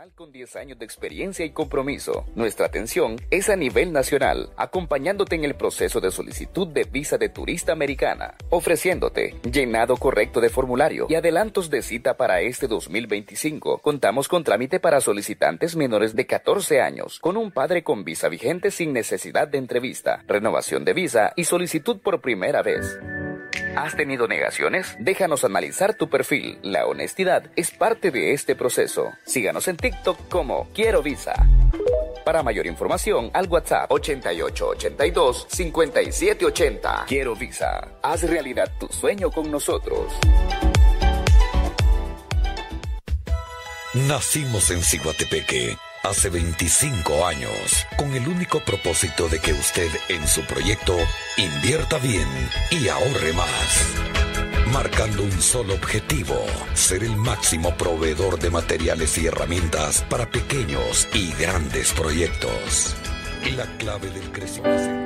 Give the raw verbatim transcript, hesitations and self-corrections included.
profesional con diez años de experiencia y compromiso. Nuestra atención es a nivel nacional, acompañándote en el proceso de solicitud de visa de turista americana, ofreciéndote llenado correcto de formulario y adelantos de cita para este dos mil veinticinco. Contamos con trámite para solicitantes menores de catorce años, con un padre con visa vigente sin necesidad de entrevista, renovación de visa y solicitud por primera vez. ¿Has tenido negaciones? Déjanos analizar tu perfil. La honestidad es parte de este proceso. Síganos en TikTok como Quiero Visa. Para mayor información, al WhatsApp ochenta y ocho ochenta y dos cincuenta y siete ochenta. Quiero Visa. Haz realidad tu sueño con nosotros. Nacimos en Ciguatepeque hace veinticinco años, con el único propósito de que usted en su proyecto invierta bien y ahorre más. Marcando un solo objetivo, ser el máximo proveedor de materiales y herramientas para pequeños y grandes proyectos. La clave del crecimiento.